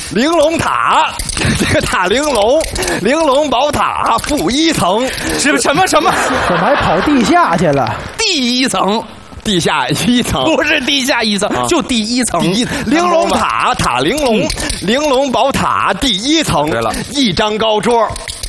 玲珑塔，这个塔玲珑，玲珑宝塔负1层， 什么？ 怎么还跑地下去了？ 第1层。 地下1层不是地下1层，就第1层。 玲珑塔，塔玲珑，玲珑宝塔第1层。 对了 ，1张高桌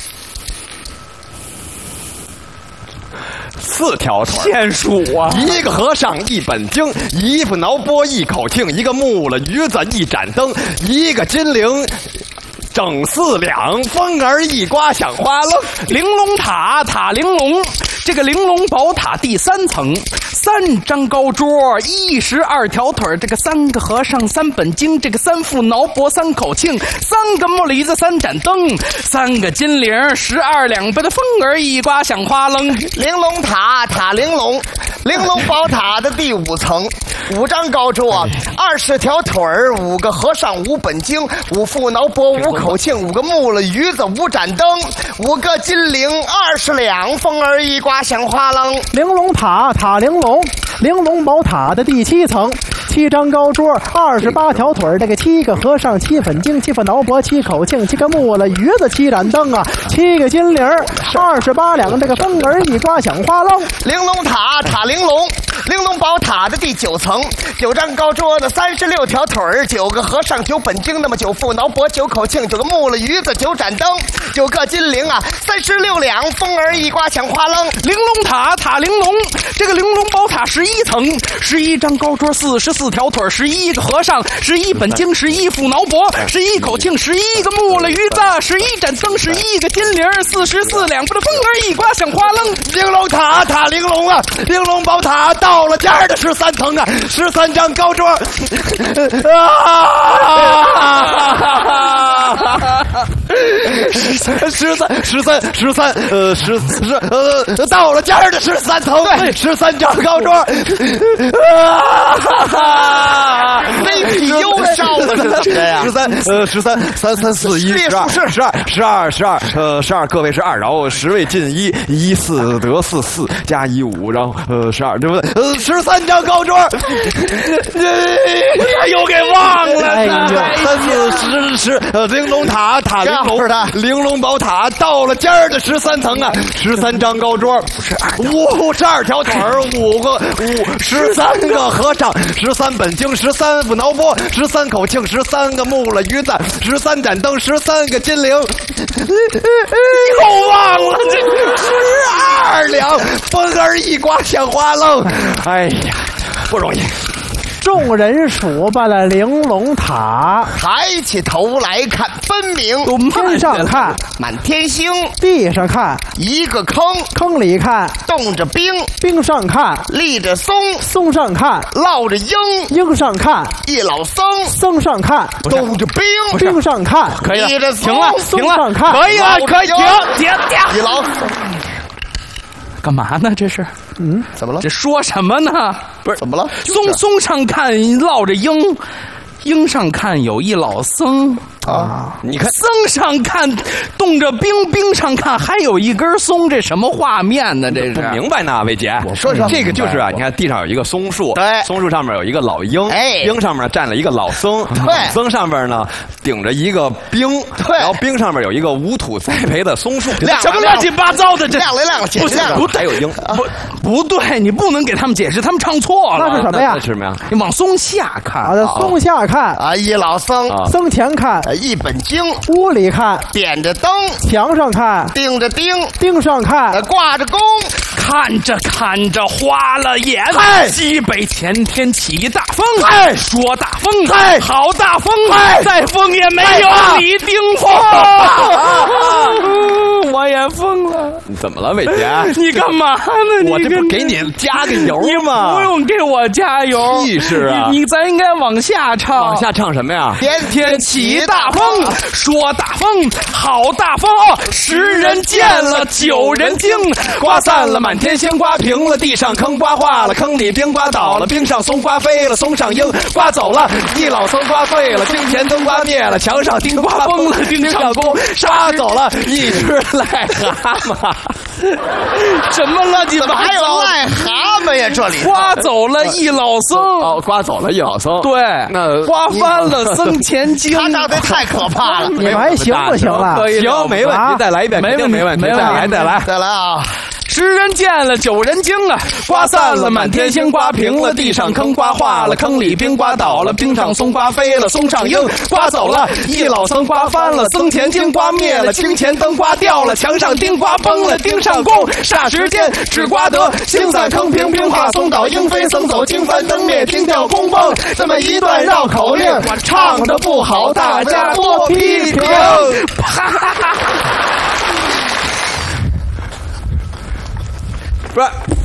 ，4条腿， 天数啊 ，1个和尚1本经，1副挠钵1口磬，1个木了鱼子1盏灯，1个金铃。整4两，风儿一刮响花楞。 玲珑塔，塔玲珑，这个玲珑宝塔第3层，3张高桌，12条腿，这个3个和尚3本经，这个3副挠钵3口磬，3个木驴子3盏灯，3个金铃12两，把这风儿一刮响花楞。 玲珑塔，塔玲珑，玲珑宝塔的第5层，5张高桌，20条腿，5个和尚5本经，5副挠钵5口磬，5个木了鱼子5盏灯，5个金铃20两，风儿一刮响花楞。 玲珑塔，塔玲珑，玲珑宝塔的第7层，7张高桌，28条腿，这个7个和尚7本经，7副挠钵7口磬，7个木了鱼子7盏灯啊，7个金铃28两，这个风儿一刮响花楞。 玲珑塔，塔玲珑，玲珑宝塔的第9层，9张高桌子，36条腿，9个和尚9本经，那么9副挠钵9口磬，9个木了鱼子9盏灯，9个金铃36两，风儿一刮响花楞。 玲珑塔，塔玲珑，这个玲珑宝塔11层，11张高桌，44条腿，11个和尚，11本经，11副挠钵，11口磬，11个木了鱼子，11盏灯，11个金铃，44两，把这风儿一刮响花楞。 玲珑塔，塔玲珑啊，玲珑宝塔到了尖儿的13层啊，13张高桌到了尖儿的13层，13张高桌媒体又烧了是怎么的呀 ？13，3、3、4、1、12，个位是2，然后10位进1，1、4得4， 4加1 5，然后12，对不对？13张高桌， 又给忘了。 哎呀 3、4、10，玲珑塔，塔玲珑，玲珑宝塔到了尖儿的13层啊，13张高桌，52条腿，13个和尚，13本经，13副挠钵，13口磬，13个木了鱼子，13盏灯，13个金铃，又忘了这12两，风儿一刮响花楞，哎呀，不容易。 众人数罢了玲珑塔， 抬起头来看，分明天上看满天星， 地上看一个坑， 坑里看冻着冰， 冰上看立着松， 松上看落着鹰， 鹰上看一老僧， 僧上看冻着冰， 冰上看可以了， 立着停了， 松上看可以了，可以停。 一老僧干嘛呢？这是， 怎么了？ 这说什么呢？ 不是怎么了？ 松上看落着鹰，鹰上看有一老僧啊！ 你看， 僧上看冻着冰，冰上看还有一根松，这什么画面呢？这是不明白呢，魏姐。 我说这个就是啊，你看地上有一个松树， 对， 松树上面有一个老鹰，鹰上面站了一个老僧， 对， 僧上面呢顶着一个冰， 对， 然后冰上面有一个无土栽培的松树， 什么乱七八糟的？这亮了， 不是不对， 还有鹰， 不对，你不能给他们解释，他们唱错了。 那是什么呀？ 那是什么呀？ 你往松下看啊，松下看啊，一老僧， 僧前看一本经， 屋里看点着灯， 墙上看钉着钉， 钉上看挂着弓， 看着看着花了眼。西北前天起大风，说大风，好大风，再风也没有你顶风。我也疯了。 你怎么了，伟杰？ 你干嘛呢？ 我这不给你加个油吗？ 不用给我加油。 气势啊！ 你咱应该往下唱。 往下唱什么呀？ 天天起大风，说大风，好大风，10人见了9人惊，刮散了满天星，刮平了地上坑，刮化了坑里冰，刮倒了冰上松，刮飞了松上鹰，刮走了一老僧，刮碎了金钱灯，刮灭了墙上钉，刮崩了钉上弓，杀走了一只癞蛤蟆。 什么乱七八糟？ 还有癞蛤蟆呀？这里刮走了一老僧。 哦，刮走了一老僧。 对， 那刮翻了僧前经。 他长得太可怕了。 你们还行不行了？ 行，没问题，再来一遍， 没问题， 没问题， 没问题， 再来。 再来啊 ！10人见了9人惊啊，刮散了满天星，刮平了地上坑，刮化了坑里冰，刮倒了冰上松，刮飞了松上鹰，刮走了一老僧，刮翻了僧前经，刮灭了青前灯，刮掉了墙上钉，刮崩了钉上弓，霎时间只刮得星在坑平，冰化松倒，鹰飞僧走，经翻灯灭，听掉弓崩，这么一段绕口令，唱得不好，大家多批评。 不是。